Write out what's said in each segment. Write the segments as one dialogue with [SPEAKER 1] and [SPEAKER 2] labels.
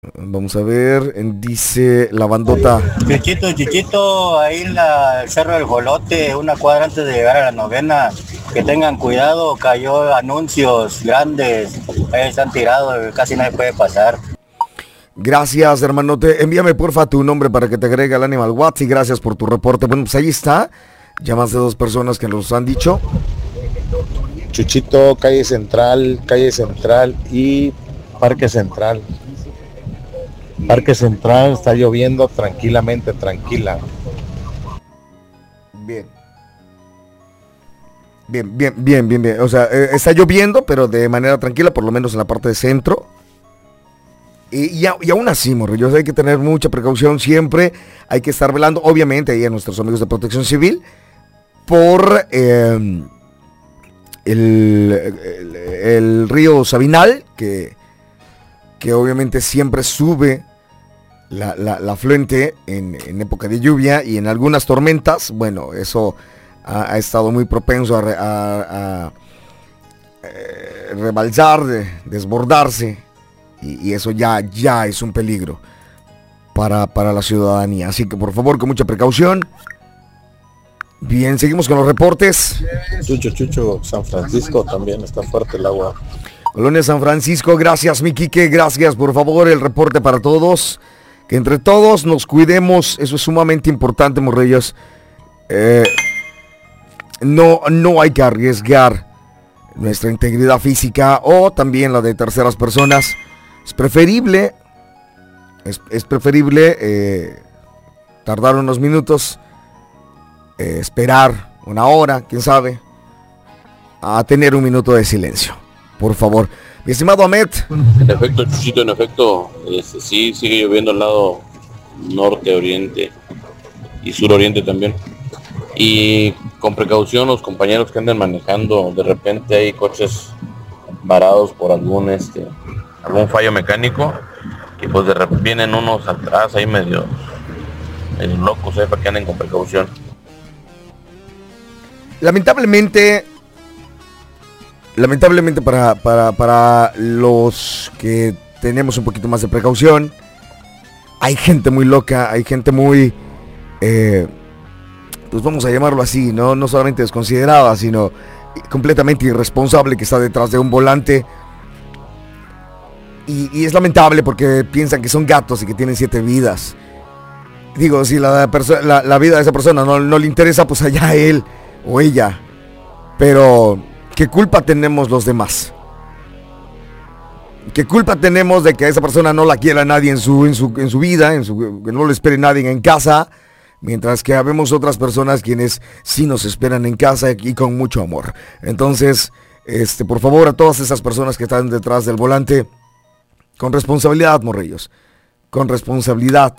[SPEAKER 1] Vamos a ver, dice la bandota.
[SPEAKER 2] Chichito, ahí en el Cerro del Jolote, una cuadra antes de llegar a la novena, que tengan cuidado, cayó anuncios grandes, ahí están tirados, casi nadie puede pasar.
[SPEAKER 1] Gracias, hermanote. Envíame porfa tu nombre para que te agregue al Animal Watts y gracias por tu reporte. Bueno, pues ahí está. Ya más de 2 personas que nos han dicho.
[SPEAKER 3] Chuchito, calle Central y Parque Central. Parque Central está lloviendo tranquilamente, tranquila.
[SPEAKER 1] Bien. Bien. O sea, está lloviendo, pero de manera tranquila, por lo menos en la parte de centro. Y aún así, morrillos, hay que tener mucha precaución siempre. Hay que estar velando, obviamente, ahí a nuestros amigos de Protección Civil, por el río Sabinal, que obviamente siempre sube la afluente en época de lluvia y en algunas tormentas. Bueno, eso ha estado muy propenso a rebalsar, desbordarse, y eso ya es un peligro para la ciudadanía. Así que por favor, con mucha precaución. Bien, seguimos con los reportes.
[SPEAKER 3] Chucho, San Francisco también está fuerte el agua.
[SPEAKER 1] Colonia San Francisco, gracias mi Quique, gracias, por favor, el reporte para todos. Que entre todos nos cuidemos, eso es sumamente importante, morrillos. No hay que arriesgar nuestra integridad física o también la de terceras personas. Es preferible tardar unos minutos, esperar una hora, quién sabe, a tener un minuto de silencio, por favor. Mi estimado Ahmed.
[SPEAKER 4] En efecto, Chuchito, sí, sigue lloviendo al lado norte, oriente y suroriente también. Y con precaución, los compañeros que anden manejando, de repente hay coches varados por algún fallo mecánico, y pues de repente vienen unos atrás ahí medio locos, para que anden con precaución.
[SPEAKER 1] Lamentablemente para los que tenemos un poquito más de precaución, hay gente muy loca, hay gente muy, pues vamos a llamarlo así, no solamente desconsiderada, sino completamente irresponsable, que está detrás de un volante. Y es lamentable porque piensan que son gatos y que tienen 7 vidas. Digo, si la vida de esa persona no le interesa, pues allá él o ella. Pero ¿qué culpa tenemos los demás? ¿Qué culpa tenemos de que a esa persona no la quiera nadie en su vida, que no le espere nadie en casa? Mientras que habemos otras personas quienes sí nos esperan en casa y con mucho amor. Entonces, por favor, a todas esas personas que están detrás del volante, con responsabilidad, morrillos. Con responsabilidad.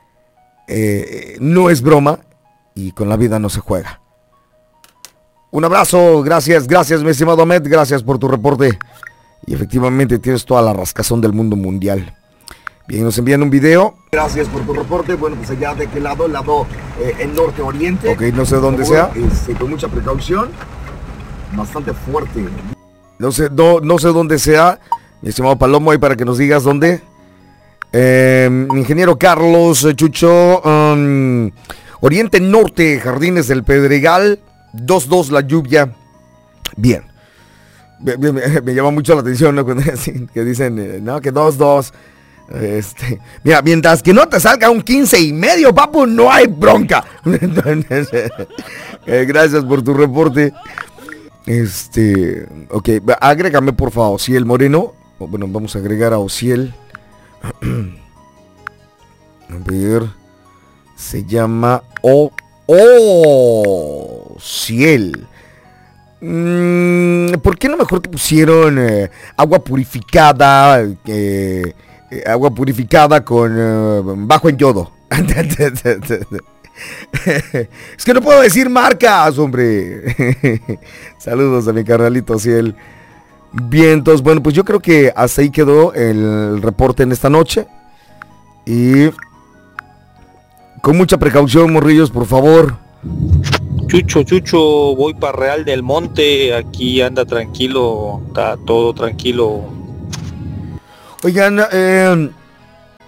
[SPEAKER 1] No es broma y con la vida no se juega. Un abrazo, gracias mi estimado Ahmed, gracias por tu reporte. Y efectivamente tienes toda la rascazón del mundo mundial. Bien, nos envían un video. Gracias por tu reporte. Bueno, pues allá de qué lado, el norte oriente. Ok, no sé dónde sea. Con mucha precaución. Bastante fuerte. No sé dónde sea. Mi estimado Palomo, ahí para que nos digas dónde. Ingeniero Carlos, Chucho. Oriente Norte, Jardines del Pedregal. 2-2 la lluvia. Bien. Me llama mucho la atención, ¿no? Cuando que dicen, no, que 2-2. Mira, mientras que no te salga un 15.5, papu, no hay bronca. Gracias por tu reporte. Ok, agrégame por favor Ociel Moreno. Bueno, vamos a agregar a Ociel. A ver. Se llama Ociel. ¿Por qué no mejor te pusieron agua purificada? Agua purificada con bajo en yodo. Es que no puedo decir marcas, hombre. Saludos a mi carnalito Ociel. Bien, entonces, bueno, pues yo creo que hasta ahí quedó el reporte en esta noche. Y con mucha precaución, morrillos, por favor.
[SPEAKER 5] Chucho, voy para Real del Monte, aquí anda tranquilo, está todo tranquilo.
[SPEAKER 1] Oigan,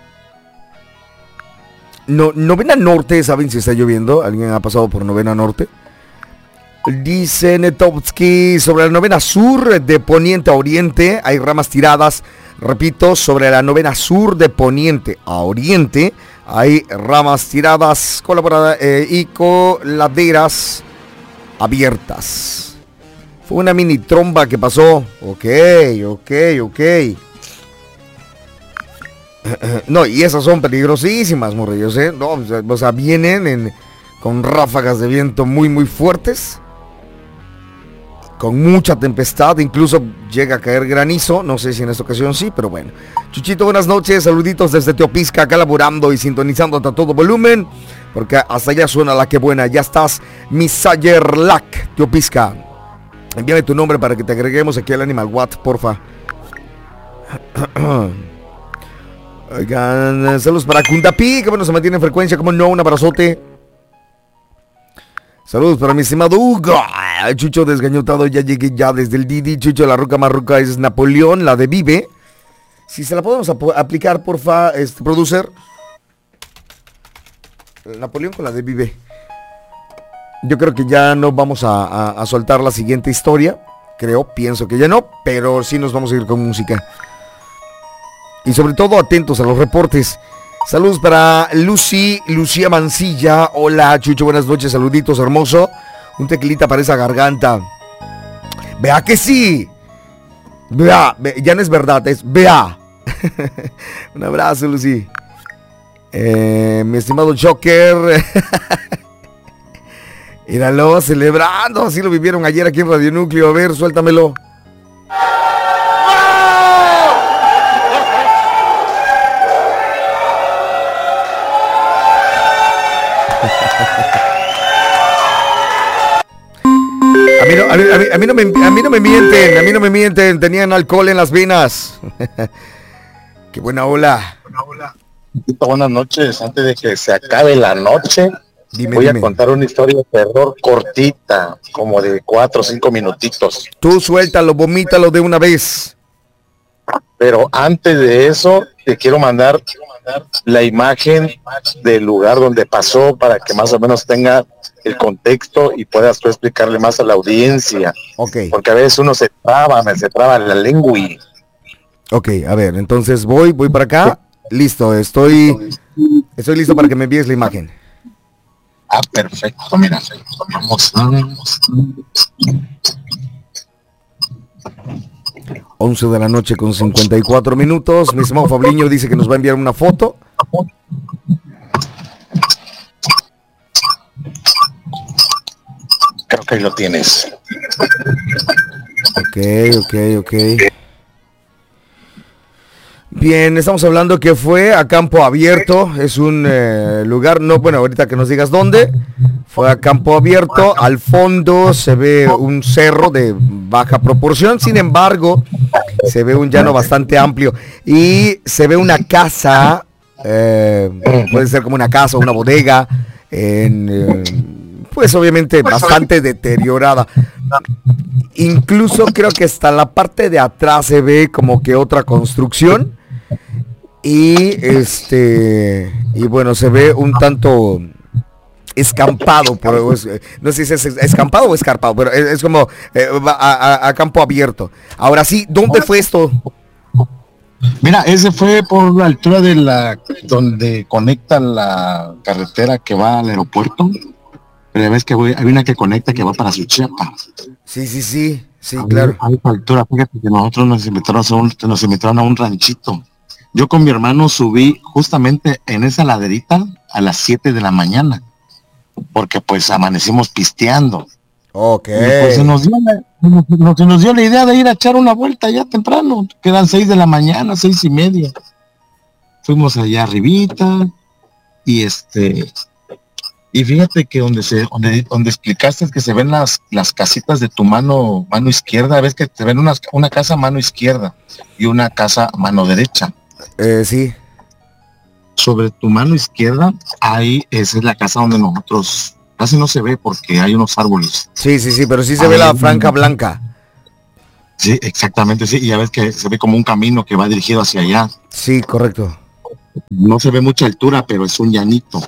[SPEAKER 1] Novena Norte, ¿saben si está lloviendo? ¿Alguien ha pasado por Novena Norte? Dice Netovsky, sobre la Novena Sur de Poniente a Oriente hay ramas tiradas. Repito, sobre la Novena Sur de Poniente a Oriente hay ramas tiradas y coladeras abiertas. Fue una mini tromba que pasó. Ok. No, y esas son peligrosísimas, morrillos, ¿eh? No, o sea, vienen con ráfagas de viento muy, muy fuertes. Con mucha tempestad, incluso llega a caer granizo. No sé si en esta ocasión sí, pero bueno. Chuchito, buenas noches, saluditos desde Teopisca, acá laborando y sintonizando a todo volumen, porque hasta allá suena la que buena. Ya estás, Misayer Lack, Teopisca. Envíame tu nombre para que te agreguemos aquí al Animal Watt, porfa. Oigan, saludos para Kundapi, que bueno, se mantiene en frecuencia, como no, un abrazote. Saludos para mi estimado Hugo. Chucho desgañotado, ya llegué ya desde el Didi. Chucho, la roca más roca es Napoleón, la de Vive. Si se la podemos aplicar, porfa, producer. Napoleón con la de Vive. Yo creo que ya no vamos a soltar la siguiente historia. Pienso que ya no, pero sí nos vamos a ir con música. Y sobre todo atentos a los reportes. Saludos para Lucía Mancilla. Hola, Chucho, buenas noches, saluditos, hermoso. Un tequilita para esa garganta. Vea que sí. Vea, ya no es verdad, es vea. Un abrazo, Lucy. Mi estimado Joker. Míralo, celebrando. Así lo vivieron ayer aquí en Radio Núcleo. A ver, suéltamelo. A mí no me mienten, tenían alcohol en las venas. Qué buena ola.
[SPEAKER 3] Buenas noches, antes de que se acabe la noche, voy a contar una historia de terror cortita, como de 4 o 5 minutitos.
[SPEAKER 1] Tú suéltalo, vomítalo de una vez.
[SPEAKER 3] Pero antes de eso, te quiero mandar la imagen del lugar donde pasó para que más o menos tenga el contexto y puedas tú explicarle más a la audiencia.
[SPEAKER 1] Okay.
[SPEAKER 3] Porque a veces uno se traba la lengua.
[SPEAKER 1] Ok, a ver, entonces voy para acá. Listo, estoy listo para que me envíes la imagen.
[SPEAKER 3] Ah, perfecto, mira. Vamos.
[SPEAKER 1] 11 de la noche con 54 minutos. Mi estimado Fabliño dice que nos va a enviar una foto.
[SPEAKER 3] Creo que ahí lo tienes.
[SPEAKER 1] Ok. Bien, estamos hablando que fue a campo abierto. Es un lugar, ahorita que nos digas dónde. Fue a campo abierto. Al fondo se ve un cerro de baja proporción. Sin embargo, se ve un llano bastante amplio. Y se ve una casa. Puede ser como una casa o una bodega. Pues obviamente bastante deteriorada. Incluso creo que hasta la parte de atrás se ve como que otra construcción. Y bueno, se ve un tanto escampado, no sé si es escampado o escarpado, pero es como a campo abierto. Ahora sí, ¿dónde fue esto?
[SPEAKER 3] Mira, ese fue por la altura de donde conecta la carretera que va al aeropuerto. Pero ves que hay una que conecta que va para Suchiapa.
[SPEAKER 1] Sí, claro.
[SPEAKER 3] A esa altura, fíjate que nosotros nos invitaron a un ranchito. Yo con mi hermano subí justamente en esa laderita a las 7 de la mañana, porque pues amanecimos pisteando.
[SPEAKER 1] Ok.
[SPEAKER 3] Y pues se nos dio la idea de ir a echar una vuelta ya temprano. Quedan 6 de la mañana, 6:30. Fuimos allá arribita y y fíjate que donde explicaste que se ven las casitas de tu mano izquierda, ves que te ven una casa mano izquierda y una casa mano derecha.
[SPEAKER 1] Sí.
[SPEAKER 3] Sobre tu mano izquierda, esa es la casa donde nosotros, casi no se ve porque hay unos árboles.
[SPEAKER 1] Sí, pero sí se ve la franja blanca.
[SPEAKER 3] Sí, exactamente, sí, y ya ves que se ve como un camino que va dirigido hacia allá.
[SPEAKER 1] Sí, correcto.
[SPEAKER 3] no se ve mucha altura, pero es un llanito.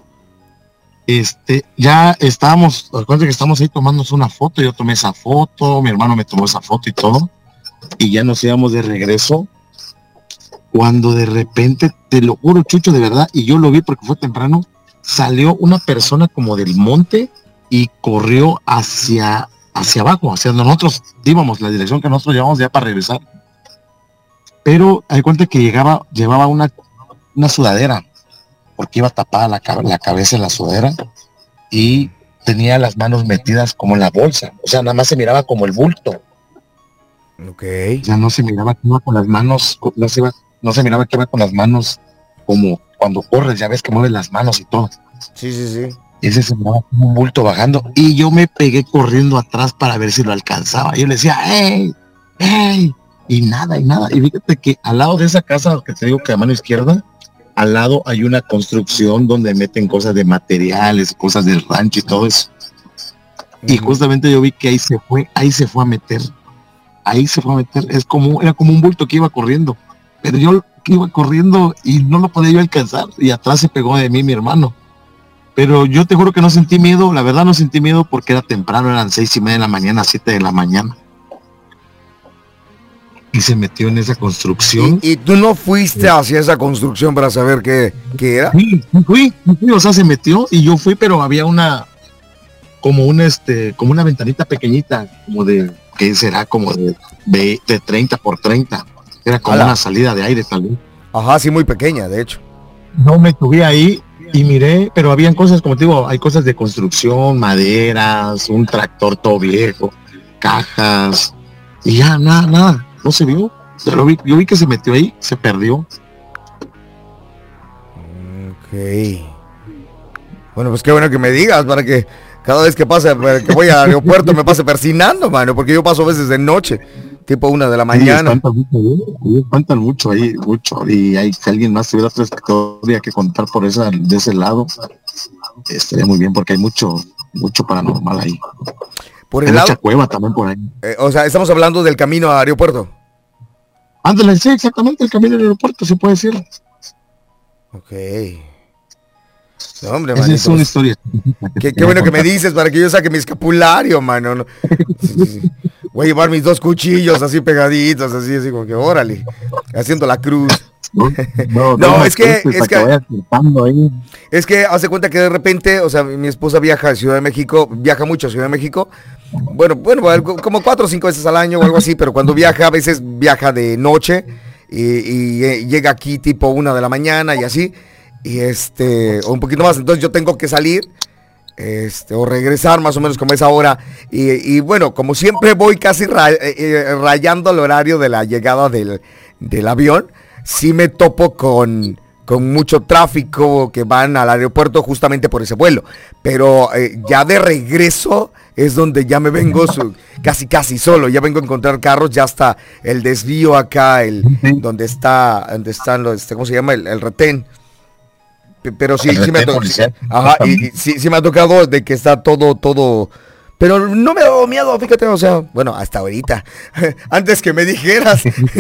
[SPEAKER 3] Ya estábamos, recuerden que estamos ahí tomándonos una foto, yo tomé esa foto, mi hermano me tomó esa foto y todo, y ya nos íbamos de regreso, cuando de repente, te lo juro, Chucho, de verdad, y yo lo vi porque fue temprano, salió una persona como del monte y corrió hacia abajo, hacia donde nosotros íbamos, la dirección que nosotros llevamos ya para regresar. Pero hay cuenta que llevaba una sudadera, porque iba tapada la cabeza en la sudadera y tenía las manos metidas como en la bolsa, o sea, nada más se miraba como el bulto.
[SPEAKER 1] Ok.
[SPEAKER 3] Ya no se miraba que iba con las manos, no se miraba que iba con las manos como cuando corres, ya ves que mueves las manos y todo.
[SPEAKER 1] Sí.
[SPEAKER 3] Ese se miraba como un bulto bajando y yo me pegué corriendo atrás para ver si lo alcanzaba. Yo le decía, ¡hey! ¡Hey! Y nada. Y fíjate que al lado de esa casa que te digo que a mano izquierda, al lado hay una construcción donde meten cosas de materiales, cosas del rancho y todo eso. Y justamente yo vi que ahí se fue a meter. Era como un bulto que iba corriendo. Pero yo iba corriendo y no lo podía yo alcanzar. Y atrás se pegó de mí mi hermano. Pero yo te juro que no sentí miedo. La verdad no sentí miedo porque era temprano. Eran 6:30 de la mañana, 7 de la mañana. Y se metió en esa construcción.
[SPEAKER 1] ¿Y tú no fuiste hacia esa construcción para saber qué era?
[SPEAKER 3] Sí, fui, o sea, se metió y yo fui, pero había como una ventanita pequeñita, como de, ¿qué será? Como de 30 por 30. Era como una salida de aire tal vez.
[SPEAKER 1] Ajá, sí, muy pequeña, de hecho.
[SPEAKER 3] No me subí ahí y miré, pero habían cosas, como te digo, hay cosas de construcción, maderas, un tractor todo viejo, cajas, y ya, nada, no se vio. Yo vi que se metió ahí, se perdió.
[SPEAKER 1] Ok. Bueno, pues qué bueno que me digas, para que cada vez que voy al aeropuerto me pase persinando, mano, porque yo paso a veces de noche, tipo 1 de la mañana.
[SPEAKER 3] Espantan mucho ahí, y hay que alguien más tuviera otra historia que contar de ese lado, estaría muy bien, porque hay mucho paranormal ahí.
[SPEAKER 1] Por el
[SPEAKER 3] hay
[SPEAKER 1] lado,
[SPEAKER 3] mucha cueva también por ahí.
[SPEAKER 1] O sea, estamos hablando del camino al aeropuerto.
[SPEAKER 3] Ándale, sí, exactamente, el camino al aeropuerto, se puede decir.
[SPEAKER 1] Ok. No, hombre,
[SPEAKER 3] esa es una historia.
[SPEAKER 1] Qué bueno que me dices para que yo saque mi escapulario, mano. No. Sí. Voy a llevar mis 2 cuchillos así pegaditos, así como que órale, haciendo la cruz. No, es que hace cuenta que de repente, o sea, mi esposa viaja mucho a Ciudad de México. Bueno, como 4 o 5 veces al año o algo así, pero cuando viaja, a veces viaja de noche y llega aquí tipo 1 de la mañana y así, y o un poquito más, entonces yo tengo que salir, o regresar más o menos como esa hora, y bueno, como siempre voy casi rayando el horario de la llegada del avión, sí me topo con mucho tráfico que van al aeropuerto justamente por ese vuelo, pero ya de regreso es donde ya me vengo casi solo, ya vengo a encontrar carros, ya está el desvío acá, donde están los, ¿cómo se llama? El retén. Pero sí me ha tocado. Ajá, y sí me ha tocado de que está todo. Pero no me ha dado miedo, fíjate, o sea, bueno, hasta ahorita. Antes que me dijeras.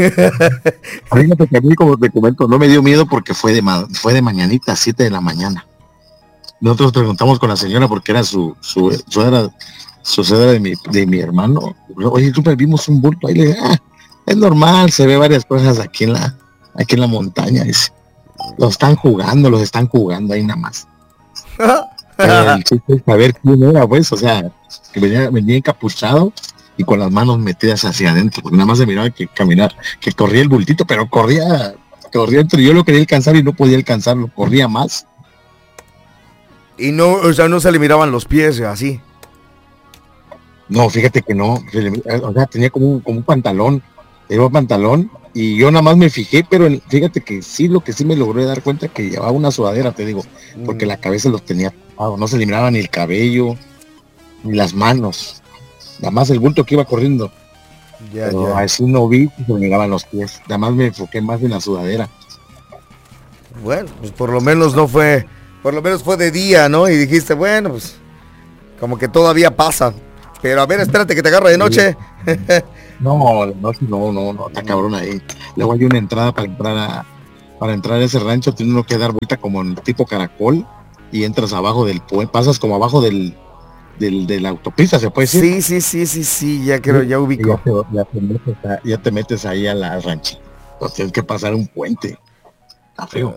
[SPEAKER 3] Fíjate que a mí, como te comento, no me dio miedo porque fue de mañanita, 7 de la mañana. Nosotros preguntamos con la señora porque era su sucedera de mi hermano. Oye, tú vimos un bulto ahí, le dije, es normal, se ve varias cosas aquí en la montaña, dice. Los están jugando ahí nada más. El chiste es saber quién era, pues, o sea, que venía encapuchado y con las manos metidas hacia adentro, porque nada más se miraba que corría el bultito, pero corría entre yo lo quería alcanzar y no podía alcanzarlo, corría más.
[SPEAKER 1] Y no, o sea, no se le miraban los pies así.
[SPEAKER 3] No, fíjate que no, o sea, tenía como un pantalón, y yo nada más me fijé, pero fíjate que sí, lo que sí me logré dar cuenta que llevaba una sudadera, te digo, porque la cabeza los tenía tapado, no se le miraba ni el cabello, ni las manos, nada más el bulto que iba corriendo. Pero así no vi que se me miraban los pies, nada más me enfoqué más en la sudadera.
[SPEAKER 1] Bueno, pues por lo menos fue de día, ¿no? Y dijiste, bueno, pues como que todavía pasa. Pero a ver, espérate que te agarre de noche.
[SPEAKER 3] No, está cabrón ahí. Luego hay una entrada para para entrar a ese rancho tiene uno que dar vuelta como en tipo caracol y entras abajo del puente, pasas como abajo de la autopista, ¿se puede decir?
[SPEAKER 1] Sí, ya creo, ya ubico.
[SPEAKER 3] Ya te metes ahí al rancho. Entonces tienes que pasar un puente. Está feo.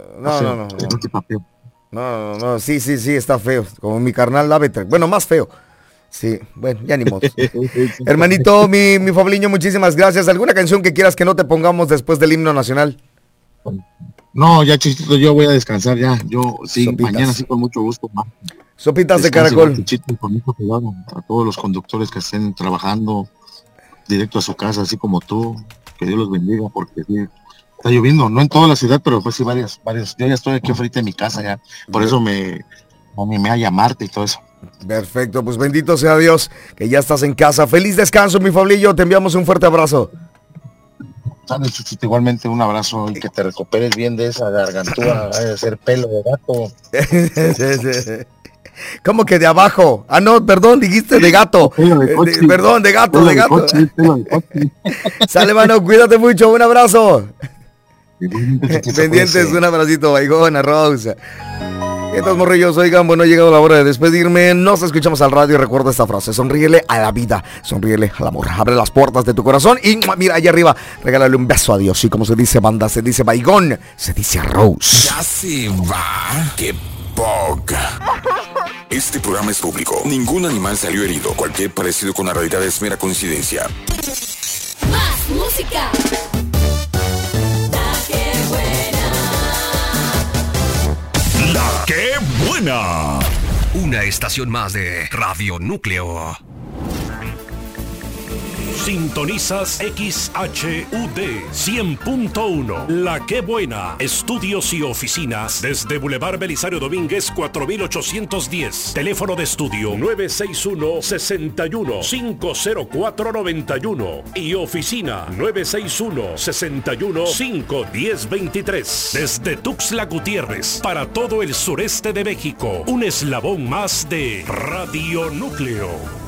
[SPEAKER 1] No, sí, está feo. Como mi carnal Ávete. Bueno, más feo. Sí, bueno, ya ni modo. Hermanito, mi Fabliño, muchísimas gracias. ¿Alguna canción que quieras que no te pongamos después del himno nacional?
[SPEAKER 3] No, ya Chichito, yo voy a descansar ya. Yo sí,
[SPEAKER 1] Sopitas.
[SPEAKER 3] Mañana sí con mucho gusto.
[SPEAKER 1] Sopitas de caracol.
[SPEAKER 3] Chichito, con mucho cuidado a todos los conductores que estén trabajando directo a su casa, así como tú. Que Dios los bendiga, porque sí, está lloviendo, no en toda la ciudad, pero pues sí varios. Yo ya estoy aquí frente a mi casa ya. Por eso me animé a llamarte y todo eso.
[SPEAKER 1] Perfecto, pues bendito sea Dios, que ya estás en casa. Feliz descanso, mi Fablillo. Te enviamos un fuerte abrazo.
[SPEAKER 3] Sabes, Chuchito, igualmente un abrazo y que te recuperes bien de esa gargantúa, de ser pelo de gato.
[SPEAKER 1] ¿Cómo que de abajo? Ah, no, perdón, dijiste de gato. Perdón, de gato. Sale, mano, cuídate mucho, un abrazo. Pendientes, un abracito, Baigona, Rosa. Estos morrillos, oigan, bueno, ha llegado la hora de despedirme. Nos escuchamos al radio y recuerda esta frase: sonríele a la vida, sonríele al amor. Abre las puertas de tu corazón y mira allá arriba, regálale un beso a Dios. Y como se dice banda, se dice Baigón, se dice Rose.
[SPEAKER 6] Ya se va, qué poca. Este programa es público. Ningún animal salió herido. Cualquier parecido con la realidad es mera coincidencia.
[SPEAKER 7] Más música.
[SPEAKER 8] La que buena. Una estación más de Radio Núcleo. Sintonizas XHUD 100.1. La que buena. Estudios y oficinas desde Boulevard Belisario Domínguez 4810. Teléfono de estudio 961-61-50491 y oficina 961-61-51023. Desde Tuxtla Gutiérrez para todo el sureste de México. Un eslabón más de Radio Núcleo.